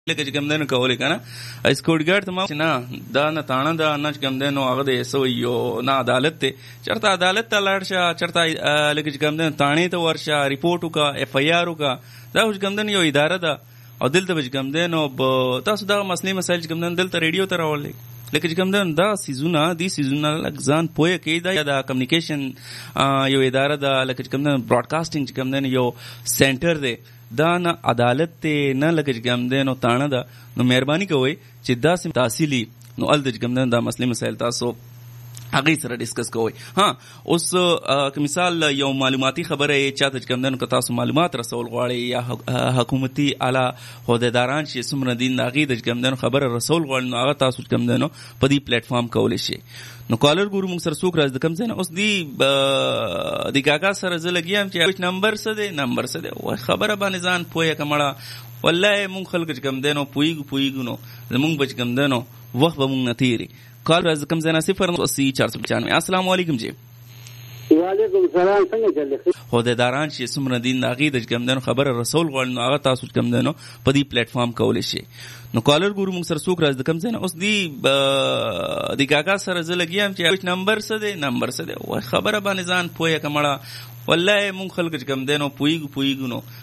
لکه چې کوم دنو کولې کنه اسکوډ ته ما نه دا نه تاڼه دا نه کوم دنو هغه د سو یو نه عدالت ته چرته عدالت ته لاړ شه چرته لکه چې کوم دنو تاڼه ته ورشه ریپورت وکا اف ای آر وکا دا چې کوم دنو یو اداره ده او دلته چې کوم دنو تاسو دا مسلې مسایل چې کوم دنو دلته ریډیو ته راولې لکه چې کوم دنو دا سیزونه دي سیزونه لګزان پوهه کې دا کمیونیکیشن یو اداره ده لکه چې کوم دنو براډکاسټینګ چې کوم دنو یو سنټر دی دا نه عدالت ته نه لکه چې کوم دنو تاڼه ده نو مهرباني کوئ چې دا سم تحصیلی نو ال د کوم دنو دا مسلې مسایل تاسو هغه سره ډیسکس کوئ. ها اوس که مثال یو معلوماتي خبره چاته کوم دنو که تاسو معلومات رسول غواړئ یا حکومتي اعلی عہدیداران چې څومره دین هغې د کوم دنو خبره رسول غواړي نو هغه تاسو کوم دنو په دې پلیټ فارم کولی شئ. نو کالر ګورو موږ سره څوک راځي د کوم ځای نه اوس د کاکا سره زه لګیا یم چې نمبر څه دی نمبر څه دی خبره باندې ځان پوهه کمړه والله مونږ خلک چې کوم دنو پوهیږو نو زمونږ به چې کوم دنو وخت به مونږ نه تېري. کال راځي کوم ځای نه 080 السلام علیکم جی. وعلیکم السلام. څنګه چلې عہدیداران چې څومره دین هغې د کوم دنو خبره رسول غواړي نو هغه تاسو کوم دنو په دې پلیټ فارم کولی شئ. نو کالر ګورو موږ سره څوک راځي د کوم ځای نه اوس د کاکا سره زه لګیا یم چې نمبر څه دی نمبر څه دی خبره باندې ځان پوهه کمړه والله مونږ خلک چې کوم دنو پوهیږو نو